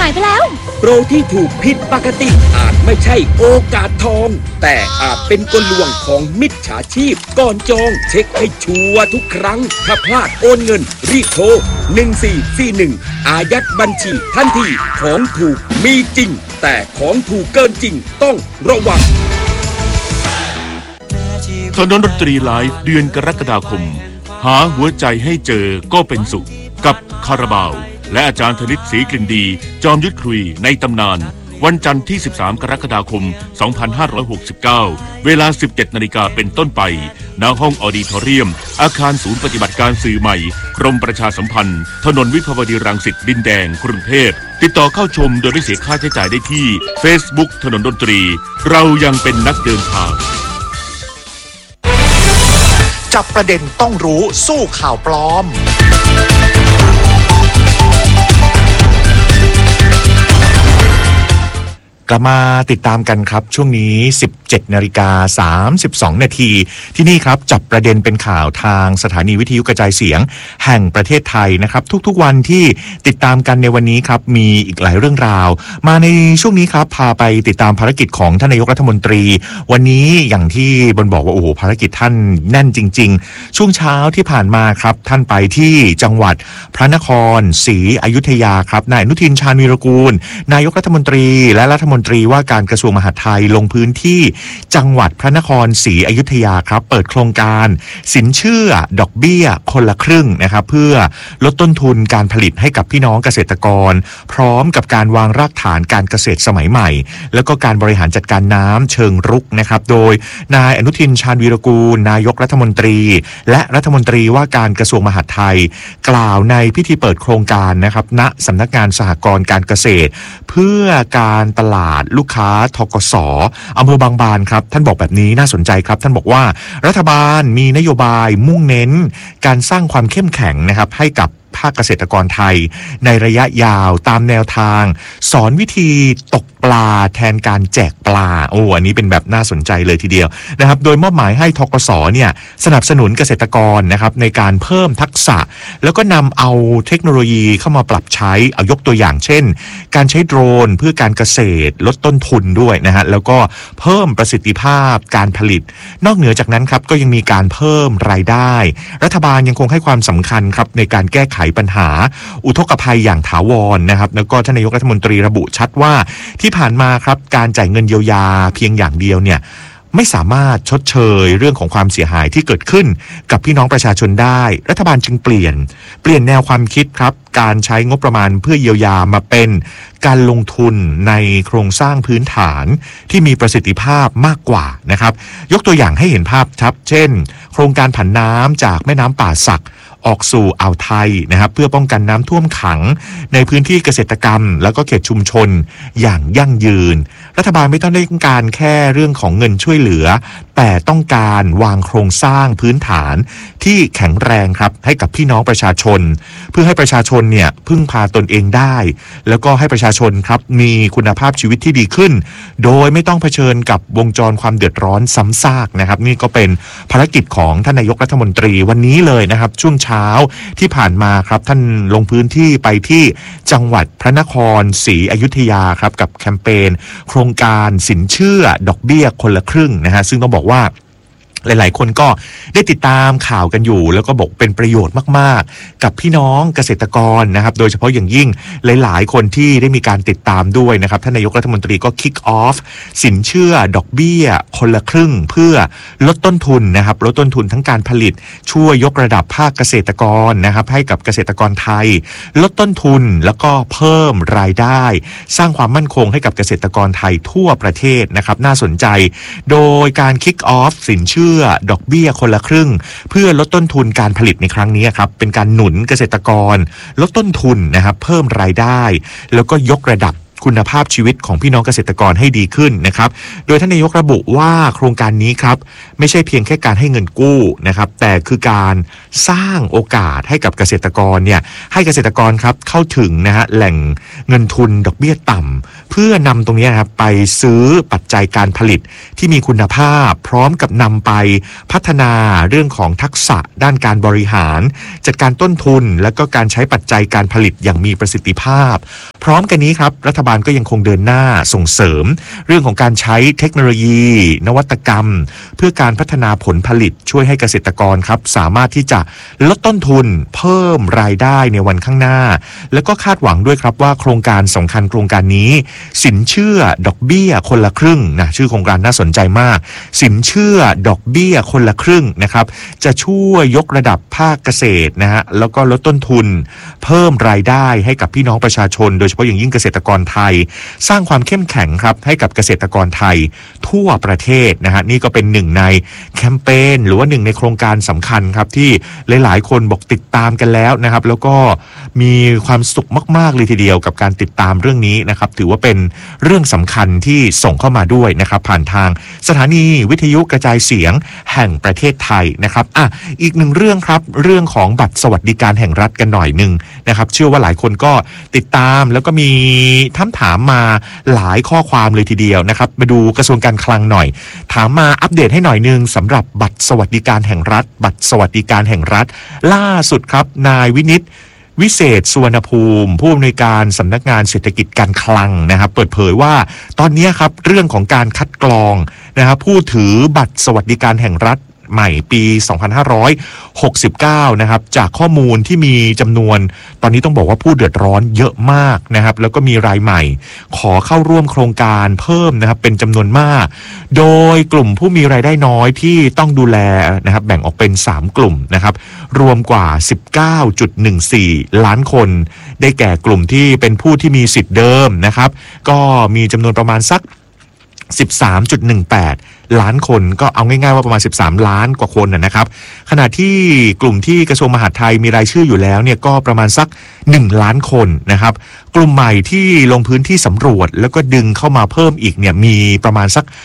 ายไปแล้วโปรที่ถูกผิดปกติอาจไม่ใช่โอกาสทองแต่อาจเป็นกลลวงของมิจฉาชีพก่อนจองเช็คให้ชัวร์ทุกครั้งถ้าพลาดโอนเงินรีบโทร1441อายัดบัญชีทันทีของถูกมีจริงแต่ของถูกเกินจริงต้องระวังถนนดนตรีไลฟ์เดือนกรกฎาคมหาหัวใจให้เจอก็เป็นสุขกับคาราบาวและอาจารย์ธนิตศรีกลิ่นดีจอมยุทธคุยในตำนานวันจันทร์ที่13กรกฎาคม2569เวลา 17:00 น.เป็นต้นไปณห้องออดิทอเรียมอาคารศูนย์ปฏิบัติการสื่อใหม่กรมประชาสัมพันธ์ถนนวิภาวดีรังสิตดินแดงกรุงเทพติดต่อเข้าชมโดยไม่เสียค่าใช้จ่ายได้ที่ Facebook ถนนดนตรีเรายังเป็นนักเดินทางจับประเด็นต้องรู้สู้ข่าวปลอมกลับมาติดตามกันครับช่วงนี้ 17:32 นาทีที่นี่ครับจับประเด็นเป็นข่าวทางสถานีวิทยุกระจายเสียงแห่งประเทศไทยนะครับทุกๆวันที่ติดตามกันในวันนี้ครับมีอีกหลายเรื่องราวมาในช่วงนี้ครับพาไปติดตามภารกิจของท่านนายกรัฐมนตรีวันนี้อย่างที่บนบอกว่าโอ้โหภารกิจท่านแน่นจริงๆช่วงเช้าที่ผ่านมาครับท่านไปที่จังหวัดพระนครศรีอยุธยาครับนายอนุทินชาญวีรกูลนายกรัฐมนตรีและรัฐมนตรีว่าการกระทรวงมหาดไทยลงพื้นที่จังหวัดพระนครศรีอยุธยาครับเปิดโครงการสินเชื่อดอกเบี้ยคนละครึ่งนะครับเพื่อลดต้นทุนการผลิตให้กับพี่น้องเกษตรกรพร้อมกับการวางรากฐานการเกษตรสมัยใหม่แล้วก็การบริหารจัดการน้ำเชิงรุกนะครับโดยนายอนุทินชาญวีรกูลนายกรัฐมนตรีและรัฐมนตรีว่าการกระทรวงมหาดไทยกล่าวในพิธีเปิดโครงการนะครับณสำนักงานสหกรณ์การเกษตรเพื่อการตลาดลูกค้าธกส.อำเภอบางบานครับท่านบอกแบบนี้น่าสนใจครับท่านบอกว่ารัฐบาลมีนโยบายมุ่งเน้นการสร้างความเข้มแข็งนะครับให้กับภาคเกษตรกรไทยในระยะยาวตามแนวทางสอนวิธีตกปลาแทนการแจกปลาอันนี้เป็นแบบน่าสนใจเลยทีเดียวนะครับโดยมอบหมายให้ธกส.เนี่ยสนับสนุนเกษตรกรนะครับในการเพิ่มทักษะแล้วก็นำเอาเทคโนโลยีเข้ามาปรับใช้เอายกตัวอย่างเช่นการใช้โดรนเพื่อการเกษตรลดต้นทุนด้วยนะฮะแล้วก็เพิ่มประสิทธิภาพการผลิตนอกเหนือจากนั้นครับก็ยังมีการเพิ่มรายได้รัฐบาลยังคงให้ความสำคัญครับในการแก้ไขปัญหาอุทกภัยอย่างถาวรนะครับแล้วก็ท่านนายกรัฐมนตรีระบุชัดว่าที่ผ่านมาครับการจ่ายเงินเยียวยาเพียงอย่างเดียวเนี่ยไม่สามารถชดเชยเรื่องของความเสียหายที่เกิดขึ้นกับพี่น้องประชาชนได้รัฐบาลจึงเปลี่ยนแนวความคิดครับการใช้งบประมาณเพื่อเยียวยามาเป็นการลงทุนในโครงสร้างพื้นฐานที่มีประสิทธิภาพมากกว่านะครับยกตัวอย่างให้เห็นภาพครับเช่นโครงการผันน้ำจากแม่น้ำป่าสักออกสู่อ่าวไทยนะครับเพื่อป้องกันน้ำท่วมขังในพื้นที่เกษตรกรรมแล้วก็เขตชุมชนอย่างยั่งยืนรัฐบาลไม่ต้องการแค่เรื่องของเงินช่วยเหลือแต่ต้องการวางโครงสร้างพื้นฐานที่แข็งแรงครับให้กับพี่น้องประชาชนเพื่อให้ประชาชนเนี่ยพึ่งพาตนเองได้แล้วก็ให้ประชาชนครับมีคุณภาพชีวิตที่ดีขึ้นโดยไม่ต้องเผชิญกับวงจรความเดือดร้อนซ้ำซากนะครับนี่ก็เป็นภารกิจของท่านนายกรัฐมนตรีวันนี้เลยนะครับช่วงเช้าที่ผ่านมาครับท่านลงพื้นที่ไปที่จังหวัดพระนครศรีอยุธยาครับกับแคมเปญโครงการสินเชื่อดอกเบี้ยคนละครึ่งนะฮะซึ่งต้องบอกว่าหลายๆคนก็ได้ติดตามข่าวกันอยู่แล้วก็บอกเป็นประโยชน์มากๆกับพี่น้องเกษตรกรนะครับโดยเฉพาะอย่างยิ่งหลายๆคนที่ได้มีการติดตามด้วยนะครับท่านนายกรัฐมนตรีก็คิกออฟสินเชื่อดอกเบี้ยคนละครึ่งเพื่อลดต้นทุนนะครับลดต้นทุนทั้งการผลิตช่วยยกระดับภาคเกษตรกรนะครับให้กับเกษตรกรไทยลดต้นทุนแล้วก็เพิ่มรายได้สร้างความมั่นคงให้กับเกษตรกรไทยทั่วประเทศนะครับน่าสนใจโดยการคิกออฟสินเชื่อดอกเบี้ยคนละครึ่งเพื่อลดต้นทุนการผลิตในครั้งนี้ครับเป็นการหนุนเกษตรกรลดต้นทุนนะครับเพิ่มรายได้แล้วก็ยกระดับคุณภาพชีวิตของพี่น้องเกษตรกรให้ดีขึ้นนะครับโดยท่านนายกระบุว่าโครงการนี้ครับไม่ใช่เพียงแค่การให้เงินกู้นะครับแต่คือการสร้างโอกาสให้กับเกษตรกรเนี่ยให้เกษตรกรครับเข้าถึงนะฮะแหล่งเงินทุนดอกเบี้ยต่ำเพื่อนำตรงนี้ครับไปซื้อปัจจัยการผลิตที่มีคุณภาพพร้อมกับนำไปพัฒนาเรื่องของทักษะด้านการบริหารจัดการต้นทุนและก็การใช้ปัจจัยการผลิตอย่างมีประสิทธิภาพพร้อมกันนี้ครับรัฐบาลก็ยังคงเดินหน้าส่งเสริมเรื่องของการใช้เทคโนโลยีนวัตกรรมเพื่อการพัฒนาผลผลิตช่วยให้เกษตรกรครับสามารถที่จะลดต้นทุนเพิ่มรายได้ในวันข้างหน้าแล้วก็คาดหวังด้วยครับว่าโครงการสำคัญโครงการนี้สินเชื่อดอกเบี้ยคนละครึ่งนะชื่อโครงการน่าสนใจมากสินเชื่อดอกเบี้ยคนละครึ่งนะครับจะช่วยยกระดับภาคเกษตรนะฮะแล้วก็ลดต้นทุนเพิ่มรายได้ให้กับพี่น้องประชาชนโดยเฉพาะอย่างยิ่งเกษตรกรไทยสร้างความเข้มแข็งครับให้กับเกษตรกรไทยทั่วประเทศนะฮะนี่ก็เป็นหนึ่งในแคมเปญหรือว่าหนึ่งในโครงการสำคัญครับที่หลายๆคนบอกติดตามกันแล้วนะครับแล้วก็มีความสุขมากๆเลยทีเดียวกับการติดตามเรื่องนี้นะครับถือว่าเป็นเรื่องสำคัญที่ส่งเข้ามาด้วยนะครับผ่านทางสถานีวิทยุกระจายเสียงแห่งประเทศไทยนะครับอีกหนึ่งเรื่องครับเรื่องของบัตรสวัสดิการแห่งรัฐกันหน่อยนึงนะครับเชื่อว่าหลายคนก็ติดตามแล้วก็มีถามมาหลายข้อความเลยทีเดียวนะครับมาดูกระทรวงการคลังหน่อยถามมาอัปเดตให้หน่อยนึงสำหรับบัตรสวัสดิการแห่งรัฐบัตรสวัสดิการแห่งรัฐล่าสุดครับนายวินิตวิเศษสุวรรณภูมิผู้อำนวยการสำนักงานเศรษฐกิจการคลังนะครับเปิดเผยว่าตอนนี้ครับเรื่องของการคัดกรองนะครับผู้ถือบัตรสวัสดิการแห่งรัฐใหม่ปี 2569 นะครับจากข้อมูลที่มีจำนวนตอนนี้ต้องบอกว่าผู้เดือดร้อนเยอะมากนะครับแล้วก็มีรายใหม่ขอเข้าร่วมโครงการเพิ่มนะครับเป็นจำนวนมากโดยกลุ่มผู้มีรายได้น้อยที่ต้องดูแลนะครับแบ่งออกเป็น3กลุ่มนะครับรวมกว่า 19.14 ล้านคนได้แก่กลุ่มที่เป็นผู้ที่มีสิทธิ์เดิมนะครับก็มีจำนวนประมาณสัก 13.18 ล้านคนก็เอาง่ายๆว่าประมาณ13ล้านกว่าคนนะครับขณะที่กลุ่มที่กระทรวงมหาดไทยมีรายชื่ออยู่แล้วเนี่ยก็ประมาณสัก1ล้านคนนะครับกลุ่มใหม่ที่ลงพื้นที่สำรวจแล้วก็ดึงเข้ามาเพิ่มอีกเนี่ยมีประมาณสัก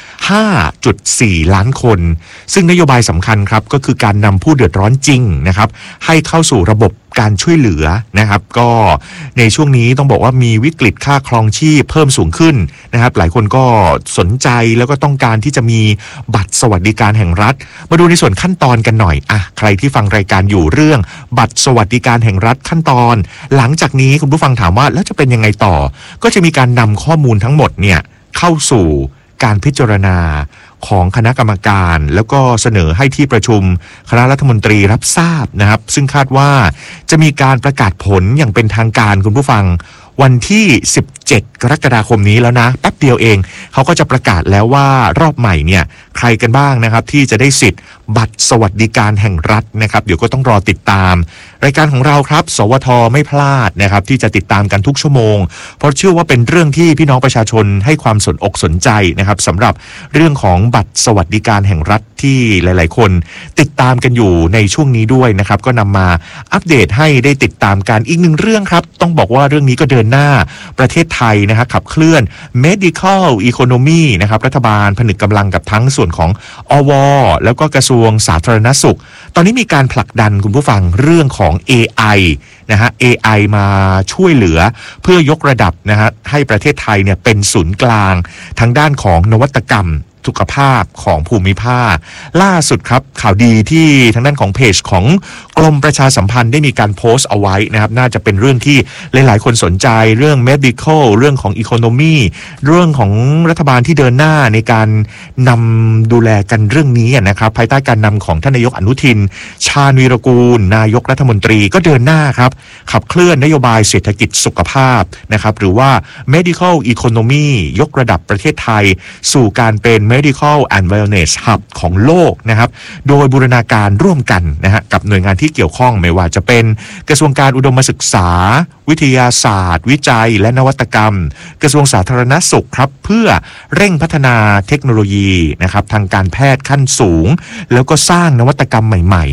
5.4 ล้านคนซึ่งนโยบายสำคัญครับก็คือการนำผู้เดือดร้อนจริงนะครับให้เข้าสู่ระบบการช่วยเหลือนะครับก็ในช่วงนี้ต้องบอกว่ามีวิกฤตค่าครองชีพเพิ่มสูงขึ้นนะครับหลายคนก็สนใจแล้วก็ต้องการที่จะมีบัตรสวัสดิการแห่งรัฐมาดูในส่วนขั้นตอนกันหน่อยใครที่ฟังรายการอยู่เรื่องบัตรสวัสดิการแห่งรัฐขั้นตอนหลังจากนี้คุณผู้ฟังถามว่าแล้วจะเป็นยังไงต่อก็จะมีการนำข้อมูลทั้งหมดเนี่ยเข้าสู่การพิจารณาของคณะกรรมการแล้วก็เสนอให้ที่ประชุมคณะรัฐมนตรีรับทราบนะครับซึ่งคาดว่าจะมีการประกาศผลอย่างเป็นทางการคุณผู้ฟังวันที่17 กรกฎาคมนี้แล้วนะแป๊บเดียวเองเขาก็จะประกาศแล้วว่ารอบใหม่เนี่ยใครกันบ้างนะครับที่จะได้สิทธิ์บัตรสวัสดิการแห่งรัฐนะครับเดี๋ยวก็ต้องรอติดตามรายการของเราครับสวทไม่พลาดนะครับที่จะติดตามกันทุกชั่วโมงเพราะเชื่อว่าเป็นเรื่องที่พี่น้องประชาชนให้ความสนอกสนใจนะครับสำหรับเรื่องของบัตรสวัสดิการแห่งรัฐที่หลายๆคนติดตามกันอยู่ในช่วงนี้ด้วยนะครับก็นำมาอัปเดตให้ได้ติดตามกันอีกหนึ่งเรื่องครับต้องบอกว่าเรื่องนี้ก็เดินหน้าประเทศไทยนะครับขับเคลื่อน medical economy นะครับรัฐบาลผนึกกำลังกับทั้งส่วนของอวแล้วก็กระทรวงสาธารณสุขตอนนี้มีการผลักดันคุณผู้ฟังเรื่องของ AI นะฮะ AI มาช่วยเหลือเพื่อยกระดับนะฮะให้ประเทศไทยเนี่ยเป็นศูนย์กลางทางด้านของนวัตกรรมสุขภาพของภูมิภาคล่าสุดครับข่าวดีที่ทางด้านของเพจของกรมประชาสัมพันธ์ได้มีการโพสต์เอาไว้นะครับน่าจะเป็นเรื่องที่หลายๆคนสนใจเรื่อง medical เรื่องของ economy เรื่องของรัฐบาลที่เดินหน้าในการนำดูแลกันเรื่องนี้นะครับภายใต้การนำของท่านนายกอนุทินชาญวีรกูลนายกรัฐมนตรีก็เดินหน้าครับขับเคลื่อนนโยบายเศรษฐกิจสุขภาพนะครับหรือว่า medical economy ยกระดับประเทศไทยสู่การเป็น medical and wellness hub ของโลกนะครับโดยบูรณาการร่วมกันนะฮะกับหน่วยงานที่เกี่ยวข้องไม่ว่าจะเป็นกระทรวงการอุดมศึกษาวิทยาศาสตร์วิจัยและนวัตกรรมกระทรวงสาธารณสุขครับเพื่อเร่งพัฒนาเทคโนโลยีนะครับทางการแพทย์ขั้นสูงแล้วก็สร้างนวัตกรรมใหม่ๆ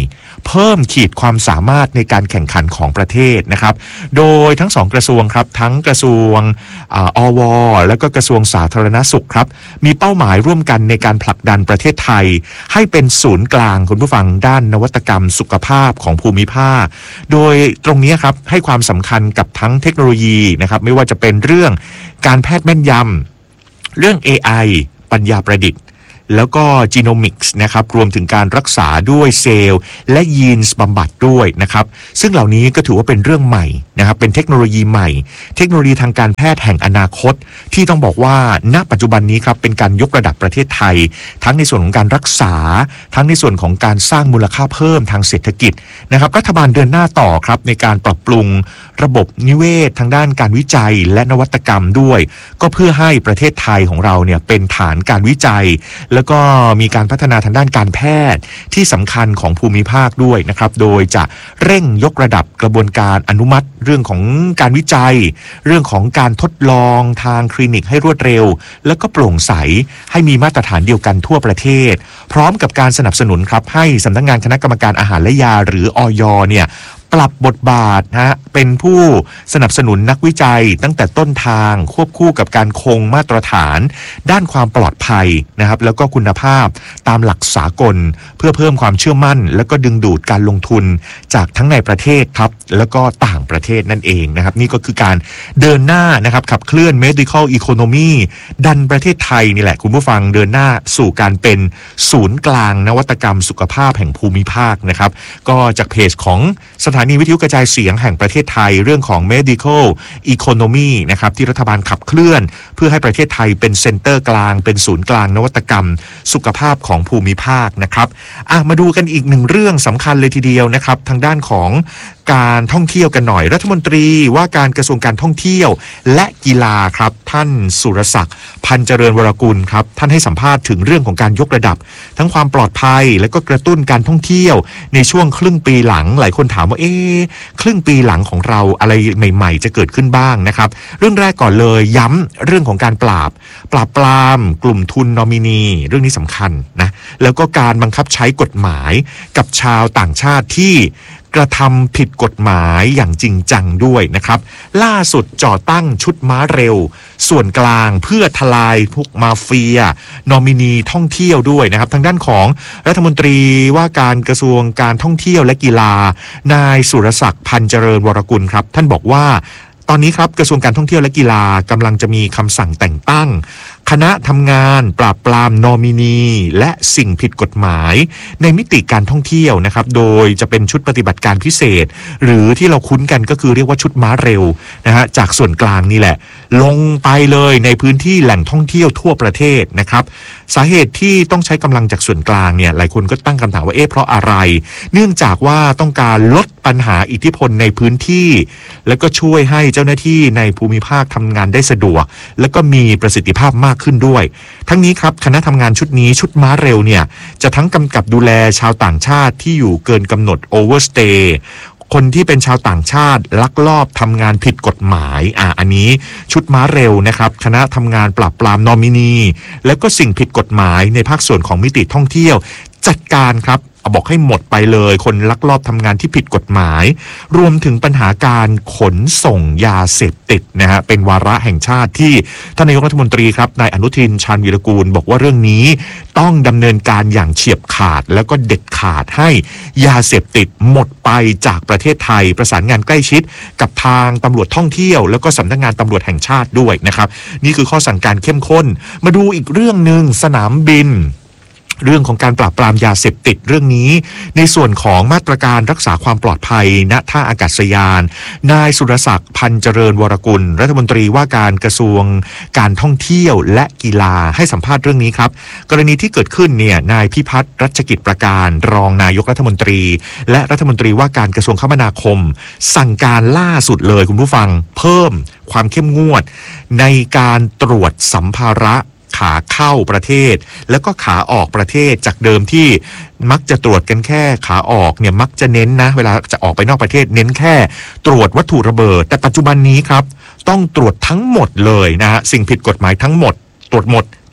เพิ่มขีดความสามารถในการแข่งขันของประเทศนะครับโดยทั้ง2กระทรวงครับทั้งกระทรวงอวและก็กระทรวงสาธารณสุขครับมีเป้าหมายร่วมกันในการผลักดันประเทศไทยให้เป็นศูนย์กลางคุณผู้ฟังด้านนวัตกรรมสุขภาพของภูมิภาคโดยตรงนี้ครับให้ความสำคัญกับทั้งเทคโนโลยีนะครับไม่ว่าจะเป็นเรื่องการแพทย์แม่นยำเรื่อง AI ปัญญาประดิษฐ์แล้วก็จีโนมิกส์นะครับรวมถึงการรักษาด้วยเซลล์และยีนส์บำบัดด้วยนะครับซึ่งเหล่านี้ก็ถือว่าเป็นเรื่องใหม่นะครับเป็นเทคโนโลยีใหม่เทคโนโลยีทางการแพทย์แห่งอนาคตที่ต้องบอกว่าณปัจจุบันนี้ครับเป็นการยกระดับประเทศไทยทั้งในส่วนของการรักษาทั้งในส่วนของการสร้างมูลค่าเพิ่มทางเศรษฐกิจนะครับรัฐบาลเดินหน้าต่อครับในการปรับปรุงระบบนิเวศทางด้านการวิจัยและนวัตกรรมด้วยก็เพื่อให้ประเทศไทยของเราเนี่ยเป็นฐานการวิจัยแล้วก็มีการพัฒนาทางด้านการแพทย์ที่สำคัญของภูมิภาคด้วยนะครับโดยจะเร่งยกระดับกระบวนการอนุมัติเรื่องของการวิจัยเรื่องของการทดลองทางคลินิกให้รวดเร็วแล้วก็โปร่งใสให้มีมาตรฐานเดียวกันทั่วประเทศพร้อมกับการสนับสนุนครับให้สำนักงานคณะกรรมการอาหารและยาหรืออย.เนี่ยปรับบทบาทเป็นผู้สนับสนุนนักวิจัยตั้งแต่ต้นทางควบคู่กับการคงมาตรฐานด้านความปลอดภัยนะครับแล้วก็คุณภาพตามหลักสากลเพื่อเพิ่มความเชื่อมั่นแล้วก็ดึงดูดการลงทุนจากทั้งในประเทศครับแล้วก็ต่างประเทศนั่นเองนะครับนี่ก็คือการเดินหน้านะครับขับเคลื่อน medical economy ดันประเทศไทยนี่แหละคุณผู้ฟังเดินหน้าสู่การเป็นศูนย์กลางนวัตกรรมสุขภาพแห่งภูมิภาคนะครับก็จากเพจของสถานีวิทยุกระจายเสียงแห่งประเทศไทยเรื่องของ medical economy นะครับที่รัฐบาลขับเคลื่อนเพื่อให้ประเทศไทยเป็นเซ็นเตอร์กลางเป็นศูนย์กลางนวัตกรรมสุขภาพของภูมิภาคนะครับมาดูกันอีกหนึ่งเรื่องสำคัญเลยทีเดียวนะครับทางด้านของการท่องเที่ยวกันหน่อยรัฐมนตรีว่าการกระทรวงการท่องเที่ยวและกีฬาครับท่านสุรศักดิ์พันเจริญวรกุลครับท่านให้สัมภาษณ์ถึงเรื่องของการยกระดับทั้งความปลอดภัยและก็กระตุ้นการท่องเที่ยวในช่วงครึ่งปีหลังหลายคนถามว่าครึ่งปีหลังของเราอะไรใหม่ๆจะเกิดขึ้นบ้างนะครับเรื่องแรกก่อนเลยย้ำเรื่องของการปราบปรามกลุ่มทุนนอมินีเรื่องนี้สำคัญนะแล้วก็การบังคับใช้กฎหมายกับชาวต่างชาติที่กระทำผิดกฎหมายอย่างจริงจังด้วยนะครับล่าสุดจ่อตั้งชุดม้าเร็วส่วนกลางเพื่อทลายพวกมาเฟียนอมินีท่องเที่ยวด้วยนะครับทางด้านของรัฐมนตรีว่าการกระทรวงการท่องเที่ยวและกีฬานายสุรศักดิ์พันเจริญวรกุลครับท่านบอกว่าตอนนี้ครับกระทรวงการท่องเที่ยวและกีฬากำลังจะมีคำสั่งแต่งตั้งคณะทำงานปราบปรามนอมินีและสิ่งผิดกฎหมายในมิติการท่องเที่ยวนะครับโดยจะเป็นชุดปฏิบัติการพิเศษหรือที่เราคุ้นกันก็คือเรียกว่าชุดม้าเร็วนะฮะจากส่วนกลางนี่แหละลงไปเลยในพื้นที่แหล่งท่องเที่ยวทั่วประเทศนะครับสาเหตุที่ต้องใช้กำลังจากส่วนกลางเนี่ยหลายคนก็ตั้งคำถามว่าเพราะอะไรเนื่องจากว่าต้องการลดปัญหาอิทธิพลในพื้นที่แล้วก็ช่วยให้เจ้าหน้าที่ในภูมิภาคทำงานได้สะดวกแล้วก็มีประสิทธิภาพมากขึ้นด้วยทั้งนี้ครับคณะทำงานชุดนี้ชุดม้าเร็วเนี่ยจะทั้งกำกับดูแลชาวต่างชาติที่อยู่เกินกำหนดโอเวอร์สเตย์คนที่เป็นชาวต่างชาติลักลอบทำงานผิดกฎหมายอันนี้ชุดม้าเร็วนะครับคณะทำงานปราบปรามนอมินีและก็สิ่งผิดกฎหมายในภาคส่วนของมิติท่องเที่ยวจัดการครับบอกให้หมดไปเลยคนลักลอบทำงานที่ผิดกฎหมายรวมถึงปัญหาการขนส่งยาเสพติดนะฮะเป็นวาระแห่งชาติที่ท่านนายกรัฐมนตรีครับนายอนุทินชาญวีรกูลบอกว่าเรื่องนี้ต้องดำเนินการอย่างเฉียบขาดแล้วก็เด็ดขาดให้ยาเสพติดหมดไปจากประเทศไทยประสานงานใกล้ชิดกับทางตำรวจท่องเที่ยวแล้วก็สำนักงานตำรวจแห่งชาติด้วยนะครับนี่คือข้อสั่งการเข้มข้นมาดูอีกเรื่องนึงสนามบินเรื่องของการปราบปรามยาเสพติดเรื่องนี้ในส่วนของมาตรการรักษาความปลอดภัยณท่าอากาศยานนายสุรศักดิ์พันเจริญวรกุลรัฐมนตรีว่าการกระทรวงการท่องเที่ยวและกีฬาให้สัมภาษณ์เรื่องนี้ครับกรณีที่เกิดขึ้นเนี่ยนายพิพัฒน์รัชกิจประการรองนายกรัฐมนตรีและรัฐมนตรีว่าการกระทรวงคมนาคมสั่งการล่าสุดเลยคุณผู้ฟังเพิ่มความเข้มงวดในการตรวจสัมภาระขาเข้าประเทศแล้วก็ขาออกประเทศจากเดิมที่มักจะตรวจกันแค่ขาออกเนี่ยมักจะเน้นนะเวลาจะออกไปนอกประเทศเน้นแค่ตรวจวัตถุระเบิดแต่ปัจจุบันนี้ครับต้องตรวจทั้งหมดเลยนะฮะสิ่งผิดกฎหมายทั้งหมดตรวจหมด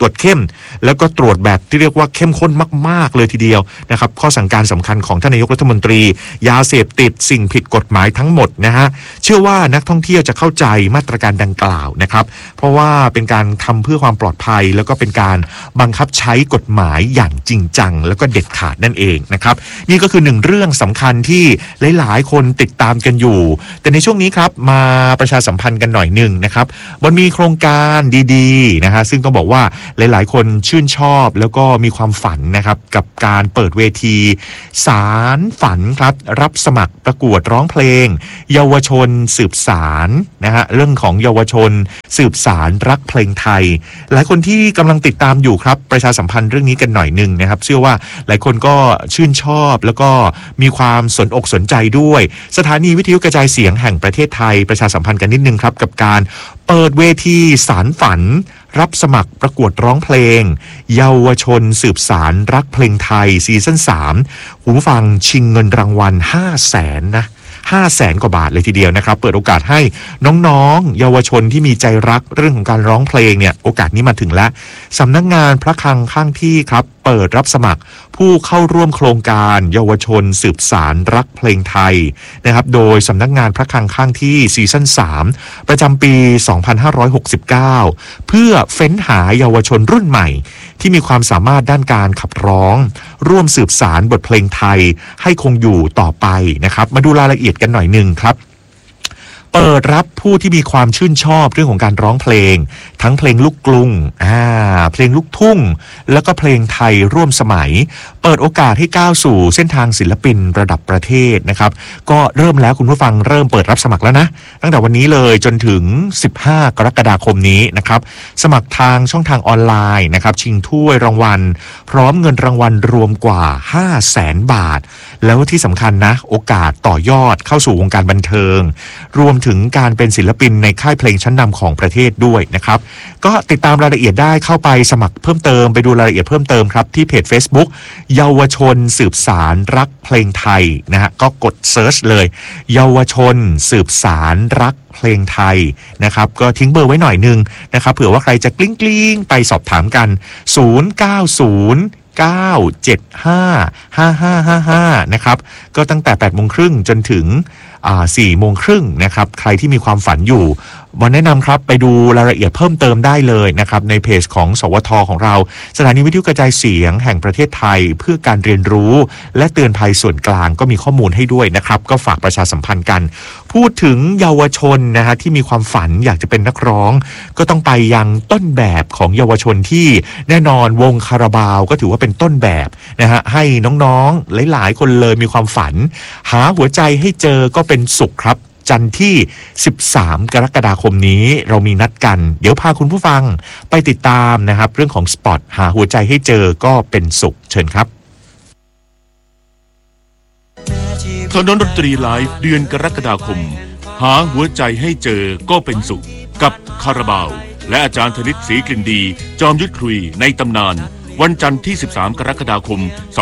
ตรวจเข้มแล้วก็ตรวจแบบที่เรียกว่าเข้มข้นมากๆเลยทีเดียวนะครับข้อสั่งการสำคัญของท่านนายกรัฐมนตรียาเสพติดสิ่งผิดกฎหมายทั้งหมดนะฮะเชื่อว่านักท่องเที่ยวจะเข้าใจมาตรการดังกล่าวนะครับเพราะว่าเป็นการทำเพื่อความปลอดภัยแล้วก็เป็นการบังคับใช้กฎหมายอย่างจริงจังแล้วก็เด็ดขาดนั่นเองนะครับนี่ก็คือหนึ่งเรื่องสำคัญที่หลายๆคนติดตามกันอยู่แต่ในช่วงนี้ครับมาประชาสัมพันธ์กันหน่อยหนึ่งนะครับมันมีโครงการดีๆนะฮะซึ่งต้องบอกว่าหลายๆคนชื่นชอบแล้วก็มีความฝันนะครับกับการเปิดเวทีสารฝันครับรับสมัครประกวดร้องเพลงเยาวชนสืบสารนะฮะเรื่องของเยาวชนสืบสารรักเพลงไทยหลายคนที่กำลังติดตามอยู่ครับประชาสัมพันธ์เรื่องนี้กันหน่อยหนึ่งนะครับเชื่อว่าหลายคนก็ชื่นชอบแล้วก็มีความสนอกสนใจด้วยสถานีวิทยุกระจายเสียงแห่งประเทศไทยประชาสัมพันธ์กันนิดนึงครับกับการเปิดเวทีสารฝันรับสมัครประกวดร้องเพลงเยาวชนสืบสารรักเพลงไทยซีซั่น3คุณผู้ฟังชิงเงินรางวัล 500,000 นะ500,000 กว่าบาทเลยทีเดียวนะครับเปิดโอกาสให้น้องๆเยาวชนที่มีใจรักเรื่องของการร้องเพลงเนี่ยโอกาสนี้มาถึงแล้วสำนักงานพระคลังข้างที่ครับเปิดรับสมัครผู้เข้าร่วมโครงการเยาวชนสืบสารรักเพลงไทยนะครับโดยสำนักงานพระคลังข้างที่ซีซั่น3ประจำปี 2569 เพื่อเฟ้นหาเยาวชนรุ่นใหม่ที่มีความสามารถด้านการขับร้องร่วมสืบสารบทเพลงไทยให้คงอยู่ต่อไปนะครับมาดูรายละเอียดกันหน่อยหนึ่งครับเปิดรับผู้ที่มีความชื่นชอบเรื่องของการร้องเพลงทั้งเพลงลูกกรุงเพลงลูกทุ่งแล้วก็เพลงไทยร่วมสมัยเปิดโอกาสให้ก้าวสู่เส้นทางศิลปินระดับประเทศนะครับก็เริ่มแล้วคุณผู้ฟังเริ่มเปิดรับสมัครแล้วนะตั้งแต่วันนี้เลยจนถึง15 กรกฎาคมนี้นะครับสมัครทางช่องทางออนไลน์นะครับชิงถ้วยรางวัลพร้อมเงินรางวัลรวมกว่า 500,000 บาทแล้วที่สำคัญนะโอกาสต่อยอดเข้าสู่วงการบันเทิงรวมถึงการเป็นศิลปินในค่ายเพลงชั้นนำของประเทศด้วยนะครับก็ติดตามรายละเอียดได้เข้าไปสมัครเพิ่มเติมไปดูรายละเอียดเพิ่มเติมครับที่เพจ Facebook เยาวชนสืบสารรักเพลงไทยนะฮะก็กดเซิร์ชเลยเยาวชนสืบสารรักเพลงไทยนะครับก็ทิ้งเบอร์ไว้หน่อยนึงนะครับเผื่อว่าใครจะกลิ้งไปสอบถามกัน0909755555นะครับก็ตั้งแต่ 8:30 น.จนถึง4:30 น.นะครับใครที่มีความฝันอยู่วันแนะนำครับไปดูรายละเอียดเพิ่มเติมได้เลยนะครับในเพจของสวท.ของเราสถานีวิทยุกระจายเสียงแห่งประเทศไทยเพื่อการเรียนรู้และเตือนภัยส่วนกลางก็มีข้อมูลให้ด้วยนะครับก็ฝากประชาสัมพันธ์กันพูดถึงเยาวชนนะฮะที่มีความฝันอยากจะเป็นนักร้องก็ต้องไปยังต้นแบบของเยาวชนที่แน่นอนวงคาราบาวก็ถือว่าเป็นต้นแบบนะฮะให้น้องๆหลายๆคนเลยมีความฝันหาหัวใจให้เจอก็เป็นสุขครับจันทร์ที่13 กรกฎาคมนี้เรามีนัดกันเดี๋ยวพาคุณผู้ฟังไปติดตามนะครับเรื่องของสปอตหาหัวใจให้เจอก็เป็นสุขเชิญครับถนนดนตรีไลฟ์เดือนกรกฎาคมหาหัวใจให้เจอก็เป็นสุขกับคาราบาวและอาจารย์ธนิตศรีกลิ่นดีจอมยุทธคุยในตำนานวันจันทร์ที่13 กรกฎาคม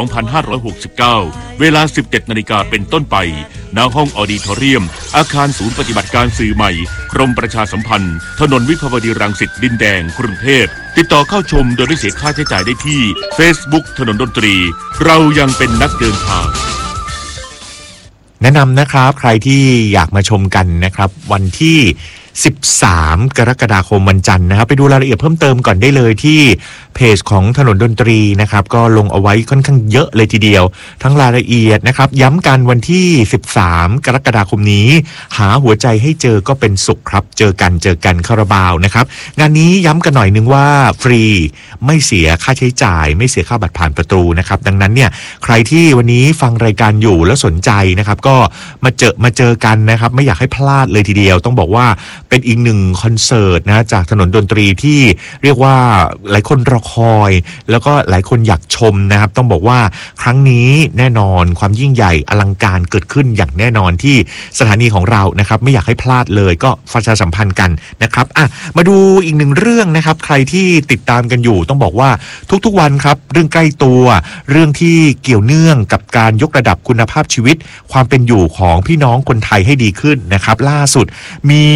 2569 เวลา 17 นาฬิกาเป็นต้นไปณห้องออดิทอเรียมอาคารศูนย์ปฏิบัติการสื่อใหม่กรมประชาสัมพันธ์ถนนวิภาวดีรังสิตดินแดงกรุงเทพติดต่อเข้าชมโดยไม่เสียค่าใช้จ่ายได้ที่ Facebook ถนนดนตรีเรายังเป็นนักเดินทางแนะนำนะครับใครที่อยากมาชมกันนะครับวันที่13 กรกฎาคมวันจันทร์นะครับไปดูรายละเอียดเพิ่มเติมก่อนได้เลยที่เพจของถนนดนตรีนะครับก็ลงเอาไว้ค่อนข้างเยอะเลยทีเดียวทั้งรายละเอียดนะครับย้ำกันวันที่13 กรกฎาคมนี้หาหัวใจให้เจอก็เป็นสุขครับเจอกันคาราบาวนะครับงานนี้ย้ำกันหน่อยนึงว่าฟรีไม่เสียค่าใช้จ่ายไม่เสียค่าบัตรผ่านประตูนะครับดังนั้นเนี่ยใครที่วันนี้ฟังรายการอยู่แล้วสนใจนะครับก็มาเจอกันนะครับไม่อยากให้พลาดเลยทีเดียวต้องบอกว่าเป็นอีกหนึ่งคอนเสิร์ตนะจากถนนดนตรีที่เรียกว่าหลายคนรอคอยแล้วก็หลายคนอยากชมนะครับต้องบอกว่าครั้งนี้แน่นอนความยิ่งใหญ่อลังการเกิดขึ้นอย่างแน่นอนที่สถานีของเรานะครับไม่อยากให้พลาดเลยก็ประชาสัมพันธ์กันนะครับมาดูอีกหนึ่งเรื่องนะครับใครที่ติดตามกันอยู่ต้องบอกว่าทุกๆวันครับเรื่องใกล้ตัวเรื่องที่เกี่ยวเนื่องกับการยกระดับคุณภาพชีวิตความเป็นอยู่ของพี่น้องคนไทยให้ดีขึ้นนะครับล่าสุดมี1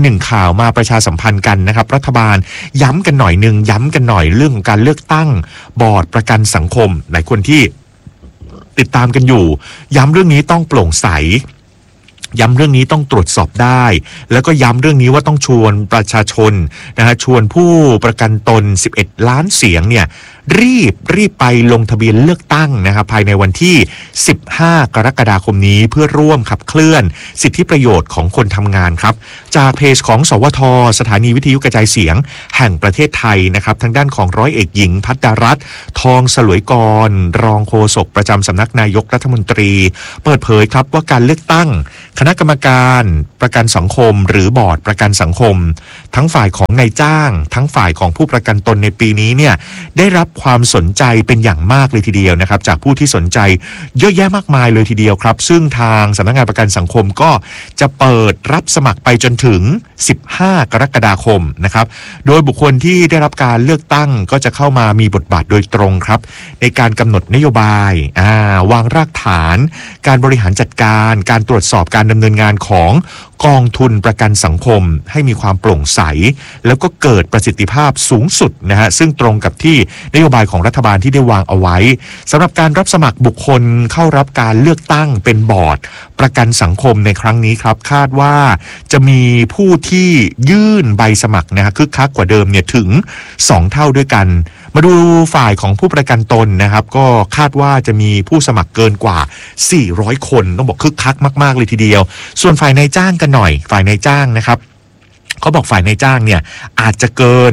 หนึ่งข่าวมาประชาสัมพันธ์กันนะครับรัฐบาลย้ำกันหน่อยเรื่องของการเลือกตั้งบอร์ดประกันสังคมหลายคนที่ติดตามกันอยู่ย้ำเรื่องนี้ต้องโปร่งใสย้ำเรื่องนี้ต้องตรวจสอบได้แล้วก็ย้ำเรื่องนี้ว่าต้องชวนประชาชนนะฮะชวนผู้ประกันตน11ล้านเสียงเนี่ยรีบไปลงทะเบียนเลือกตั้งนะครับภายในวันที่15กรกฎาคมนี้เพื่อร่วมขับเคลื่อนสิทธิประโยชน์ของคนทำงานครับจากเพจของสวทสถานีวิทยุกระจายเสียงแห่งประเทศไทยนะครับทางด้านของร้อยเอกหญิงภัดรัตน์ทองสลวยกรรองโฆษกประจำสำนักนายกรัฐมนตรีเปิดเผยครับว่าการเลือกตั้งคณะกรรมการประกันสังคมหรือบอร์ดประกันสังคมทั้งฝ่ายของนายจ้างทั้งฝ่ายของผู้ประกันตนในปีนี้เนี่ยได้รับความสนใจเป็นอย่างมากเลยทีเดียวนะครับจากผู้ที่สนใจเยอะแยะมากมายเลยทีเดียวครับซึ่งทางสำนักงานประกันสังคมก็จะเปิดรับสมัครไปจนถึง15กรกฎาคมนะครับโดยบุคคลที่ได้รับการเลือกตั้งก็จะเข้ามามีบทบาทโดยตรงครับในการกำหนดนโยบายวางรากฐานการบริหารจัดการการตรวจสอบการดำเนินงานของกองทุนประกันสังคมให้มีความโปร่งใสแล้วก็เกิดประสิทธิภาพสูงสุดนะฮะซึ่งตรงกับที่นโยบายของรัฐบาลที่ได้วางเอาไว้สำหรับการรับสมัครบุคคลเข้ารับการเลือกตั้งเป็นบอร์ดประกันสังคมในครั้งนี้ครับคาดว่าจะมีผู้ที่ยื่นใบสมัครนะฮะคึกคักกว่าเดิมเนี่ยถึง2เท่าด้วยกันมาดูฝ่ายของผู้ประกันตนนะครับก็คาดว่าจะมีผู้สมัครเกินกว่า400คนต้องบอกคึกคักมากๆเลยทีเดียวส่วนฝ่ายนายจ้างกันหน่อยฝ่ายนายจ้างนะครับเขาบอกฝ่ายนายจ้างเนี่ยอาจจะเกิน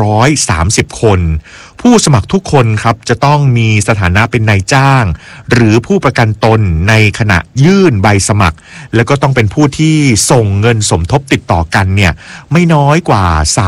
130คนผู้สมัครทุกคนครับจะต้องมีสถานะเป็นนายจ้างหรือผู้ประกันตนในขณะยื่นใบสมัครแล้วก็ต้องเป็นผู้ที่ส่งเงินสมทบติดต่อกันเนี่ยไม่น้อยกว่า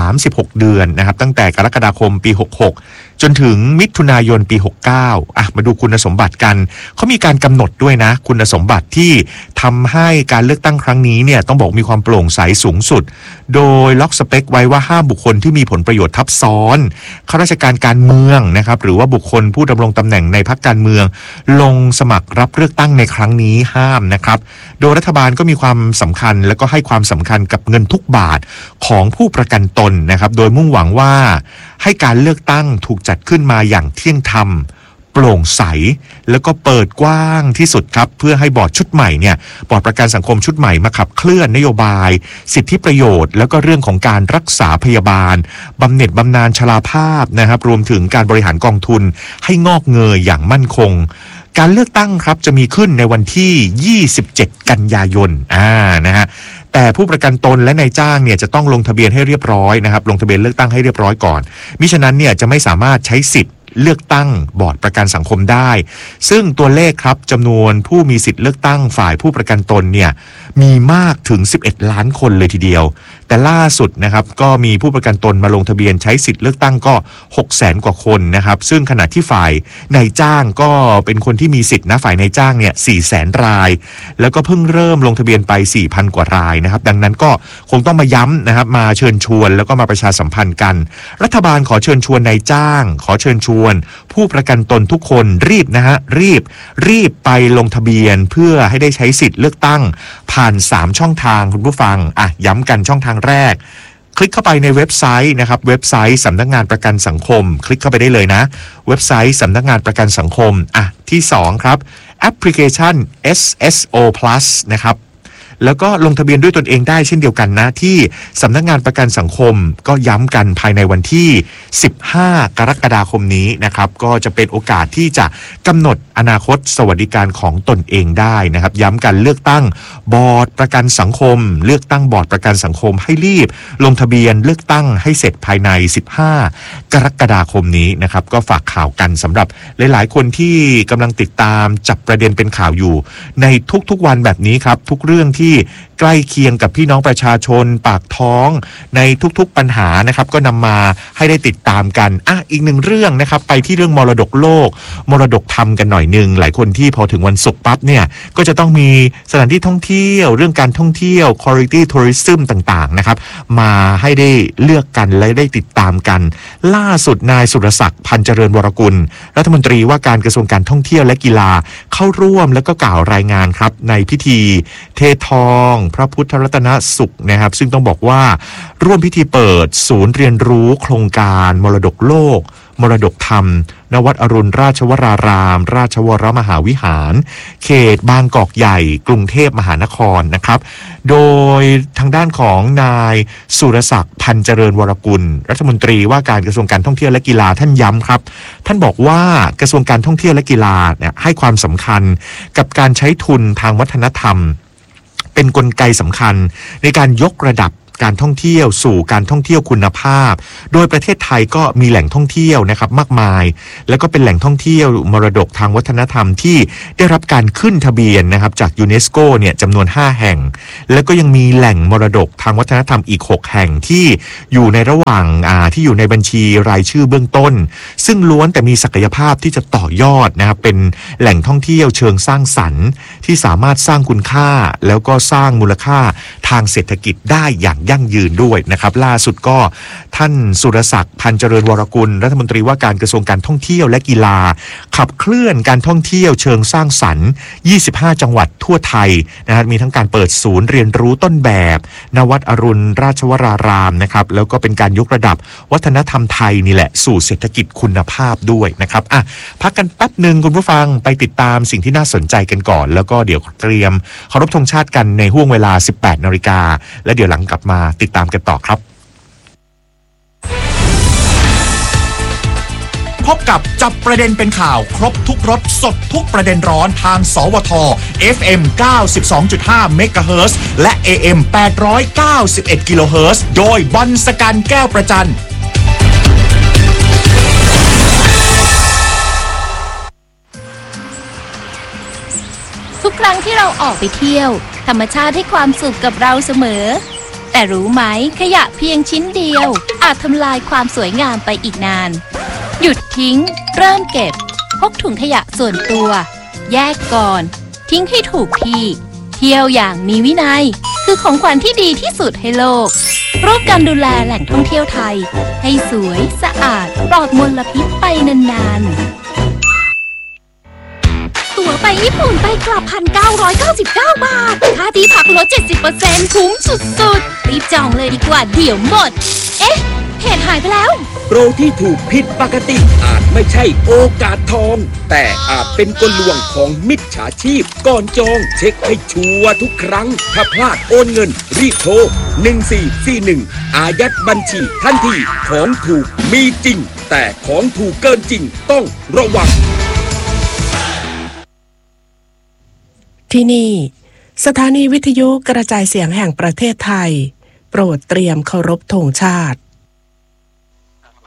36เดือนนะครับตั้งแต่กรกฎาคมปี66จนถึงมิถุนายนปี69มาดูคุณสมบัติกันเขามีการกำหนดด้วยนะคุณสมบัติที่ทำให้การเลือกตั้งครั้งนี้เนี่ยต้องบอกมีความโปร่งใสสูงสุดโดยล็อกสเปคไว้ว่าห้ามบุคคลที่มีผลประโยชน์ทับซ้อนข้าราชการการเมืองนะครับหรือว่าบุคคลผู้ดำรงตำแหน่งในพรรคการเมืองลงสมัครรับเลือกตั้งในครั้งนี้ห้ามนะครับโดยรัฐบาลก็มีความสำคัญและก็ให้ความสำคัญกับเงินทุกบาทของผู้ประกันตนนะครับโดยมุ่งหวังว่าให้การเลือกตั้งถูกจัดขึ้นมาอย่างเที่ยงธรรมโปร่งใสแล้วก็เปิดกว้างที่สุดครับเพื่อให้บอร์ดชุดใหม่เนี่ยบอร์ดประกันสังคมชุดใหม่มาขับเคลื่อนนโยบายสิทธิประโยชน์แล้วก็เรื่องของการรักษาพยาบาลบำเหน็จบำนาญชราภาพนะครับรวมถึงการบริหารกองทุนให้งอกเงยอย่างมั่นคงการเลือกตั้งครับจะมีขึ้นในวันที่27กันยายนนะฮะแต่ผู้ประกันตนและนายจ้างเนี่ยจะต้องลงทะเบียนให้เรียบร้อยนะครับลงทะเบียนเลือกตั้งให้เรียบร้อยก่อนมิฉะนั้นเนี่ยจะไม่สามารถใช้สิทธิ์เลือกตั้งบอร์ดประกันสังคมได้ซึ่งตัวเลขครับจำนวนผู้มีสิทธิ์เลือกตั้งฝ่ายผู้ประกันตนเนี่ยมีมากถึง11ล้านคนเลยทีเดียวแต่ล่าสุดนะครับก็มีผู้ประกันตนมาลงทะเบียนใช้สิทธิ์เลือกตั้งก็600,000 กว่าคนนะครับซึ่งขณะที่ฝ่ายนายจ้างก็เป็นคนที่มีสิทธิ์นะฝ่ายนายจ้างเนี่ย400,000 รายแล้วก็เพิ่งเริ่มลงทะเบียนไป 4,000 กว่ารายนะครับดังนั้นก็คงต้องมาย้ำนะครับมาเชิญชวนแล้วก็มาประชาสัมพันธ์กันรัฐบาลขอเชิญชวนนายจ้างขอเชิญชวนผู้ประกันตนทุกคนรีบนะฮะรีบไปลงทะเบียนเพื่อให้ได้ใช้สิทธิ์เลือกตั้งผ่าน3ช่องทางคุณผู้ฟังย้ำกันช่องทางแรกคลิกเข้าไปในเว็บไซต์นะครับเว็บไซต์สำนักงานประกันสังคมคลิกเข้าไปได้เลยนะเว็บไซต์สำนักงานประกันสังคมที่2ครับแอปพลิเคชัน SSO Plus นะครับแล้วก็ลงทะเบียนด้วยตนเองได้เช่นเดียวกันนะที่สำนักงานประกันสังคมก็ย้ำกันภายในวันที่15กรกฎาคมนี้นะครับก็จะเป็นโอกาสที่จะกำหนดอนาคตสวัสดิการของตนเองได้นะครับย้ำกันเลือกตั้งบอร์ดประกันสังคมเลือกตั้งบอร์ดประกันสังคมให้รีบลงทะเบียนเลือกตั้งให้เสร็จภายใน15กรกฎาคมนี้นะครับก็ฝากข่าวกันสำหรับหลายๆคนที่กำลังติดตามจับประเด็นเป็นข่าวอยู่ในทุกๆวันแบบนี้ครับทุกเรื่องที่ใกล้เคียงกับพี่น้องประชาชนปากท้องในทุกๆปัญหานะครับก็นำมาให้ได้ติดตามกันอีกหนึ่งเรื่องนะครับไปที่เรื่องมรดกโลกมรดกธรรมกันหน่อยนึงหลายคนที่พอถึงวันศุกร์ปั๊บเนี่ยก็จะต้องมีสถานที่ท่องเที่ยวเรื่องการท่องเที่ยว quality tourism ต่างๆนะครับมาให้ได้เลือกกันและได้ติดตามกันล่าสุดนายสุรศักดิ์พันเจริญวรกุลรัฐมนตรีว่าการกระทรวงการท่องเที่ยวและกีฬาเข้าร่วมและก็กล่าวรายงานครับในพิธีเททองพระพุทธรัตนสุขนะครับซึ่งต้องบอกว่าร่วมพิธีเปิดศูนย์เรียนรู้โครงการมรดกโลกมรดกธรรมณวัดอรุณราชวรารามราชวรมหาวิหารเขตบางกอกใหญ่กรุงเทพมหานครนะครับโดยทางด้านของนายสุรศักดิ์พันเจริญวรกุลรัฐมนตรีว่าการกระทรวงการท่องเที่ยวและกีฬาท่านย้ำครับท่านบอกว่ากระทรวงการท่องเที่ยวและกีฬาเนี่ยให้ความสำคัญกับการใช้ทุนทางวัฒนธรรมเป็นกลไกสำคัญในการยกระดับการท่องเที่ยวสู่การท่องเที่ยวคุณภาพโดยประเทศไทยก็มีแหล่งท่องเที่ยวนะครับมากมายแล้วก็เป็นแหล่งท่องเที่ยวมรดกทางวัฒนธรรมที่ได้รับการขึ้นทะเบียนนะครับจากยูเนสโกเนี่ยจำนวน5แห่งแล้วก็ยังมีแหล่งมรดกทางวัฒนธรรมอีก6แห่งที่อยู่ในระหว่างที่อยู่ในบัญชีรายชื่อเบื้องต้นซึ่งล้วนแต่มีศักยภาพที่จะต่อยอดนะครับเป็นแหล่งท่องเที่ยวเชิงสร้างสรรค์ที่สามารถสร้างคุณค่าแล้วก็สร้างมูลค่าทางเศรษฐกิจได้อย่างยั่งยืนด้วยนะครับล่าสุดก็ท่านสุรศักดิ์พันเจริญวรกุลรัฐมนตรีว่าการกระทรวงการท่องเที่ยวและกีฬาขับเคลื่อนการท่องเที่ยวเชิงสร้างสรรค์25จังหวัดทั่วไทยนะครับมีทั้งการเปิดศูนย์เรียนรู้ต้นแบบณวัดอรุณราชวรารามนะครับแล้วก็เป็นการยกระดับวัฒนธรรมไทยนี่แหละสู่เศรษฐกิจคุณภาพด้วยนะครับพักกันแป๊บนึงคุณผู้ฟังไปติดตามสิ่งที่น่าสนใจกันก่อนแล้วก็เดี๋ยวเตรียมเคารพธงชาติกันในห้วงเวลา 18 นาฬิกาและเดี๋ยวหลังกลับมาติดตามกันต่อครับพบกับจับประเด็นเป็นข่าวครบทุกรสสดทุกประเด็นร้อนทางสวท FM 92.5 MHz และ AM 891 kHz โดยบอลสกันแก้วประจันทุกครั้งที่เราออกไปเที่ยวธรรมชาติให้ความสุขกับเราเสมอแต่รู้ไหมขยะเพียงชิ้นเดียวอาจทำลายความสวยงามไปอีกนานหยุดทิ้งเริ่มเก็บพกถุงขยะส่วนตัวแยกก่อนทิ้งให้ถูกที่เที่ยวอย่างมีวินัยคือของขวัญที่ดีที่สุดให้โลกร่วมกันดูแลแหล่งท่องเที่ยวไทยให้สวยสะอาดปลอดมลพิษไปนานๆตั๋วไปญี่ปุ่นไปกลับ 1,999 บาทค่าที่พักลด 70% คุ้มสุดๆรีบจองเลยดีกว่าเดี๋ยวหมดเอ๊ะเพจหายไปแล้วโปรที่ถูกผิดปกติอาจไม่ใช่โอกาสทองแต่อาจเป็นกลลวงของมิจฉาชีพก่อนจองเช็คให้ชัวร์ทุกครั้งถ้าพลาดโอนเงินรีบโทร1441อายัดบัญชีทันทีของถูกมีจริงแต่ของถูกเกินจริงต้องระวังที่นี่สถานีวิทยุกระจายเสียงแห่งประเทศไทยโปรดเตรียมเคารพธงชาติ